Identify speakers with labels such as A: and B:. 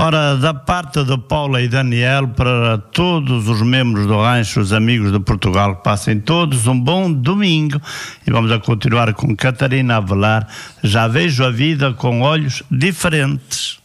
A: Ora, da parte de Paula e Daniel, para todos os membros do rancho, os amigos de Portugal, passem todos um bom domingo. E vamos a continuar com Catarina Avelar. Já vejo a vida com olhos diferentes.